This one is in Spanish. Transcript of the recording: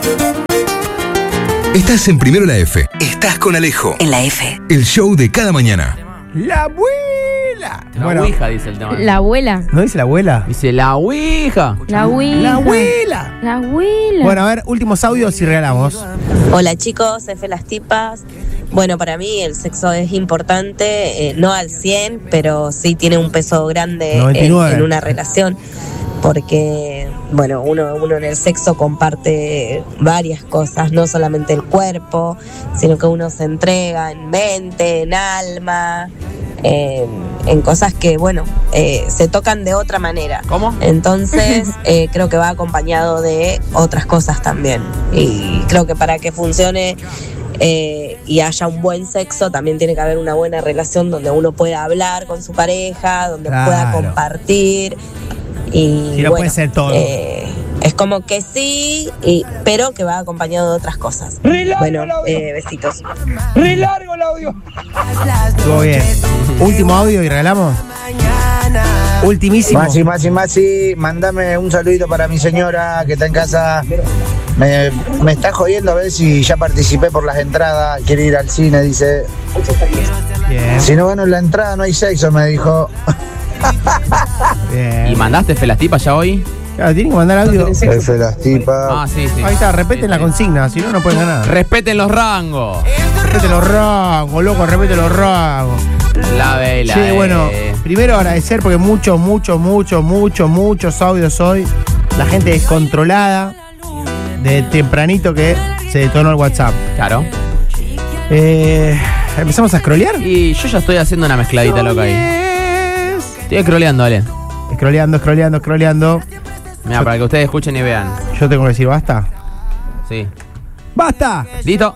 Estás en Primero la F. Estás con Alejo. En la F. El show de cada mañana. La abuela. La ouija, dice el tema. La abuela. ¿No dice la abuela? Dice la ouija. La abuela. La abuela. La abuela. Bueno, a ver, últimos audios y regalamos. Hola chicos, F las tipas. Bueno, para mí el sexo es importante, no al 100, pero sí tiene un peso grande 99. en una relación. Porque, bueno, uno en el sexo comparte varias cosas, no solamente el cuerpo, sino que uno se entrega en mente, en alma, en cosas que, bueno, se tocan de otra manera. ¿Cómo? Entonces, creo que va acompañado de otras cosas también. Y creo que para que funcione y haya un buen sexo, también tiene que haber una buena relación donde uno pueda hablar con su pareja, donde pueda compartir. Y no puede ser todo. Es como que sí, pero que va acompañado de otras cosas. Bueno, besitos. ¡Re largo el audio! Estuvo bien. Último audio y regalamos. Ultimísimo. Masi, mándame un saludito para mi señora que está en casa. Me está jodiendo a ver si ya participé por las entradas. Quiere ir al cine, dice. Bien. Si no gano la entrada no hay sexo, me dijo. Bien. ¿Y mandaste F las tipas ya hoy? Claro, tienen que mandar audio. F las tipas. Ah, sí. Ahí está, respeten la consigna, si no, no pueden ganar. Respeten los rangos. Respeten los rangos, loco, respeten los rangos. La vela. Sí, bueno, primero agradecer porque muchos audios hoy. La gente descontrolada de tempranito que se detonó el WhatsApp. Claro. ¿Empezamos a scrollear? Y yo ya estoy haciendo una mezcladita loca ahí. Estoy scrolleando, Ale. Scrolleando. Mira, para que ustedes escuchen y vean. Yo tengo que decir basta. Sí. ¡Basta! ¿Listo?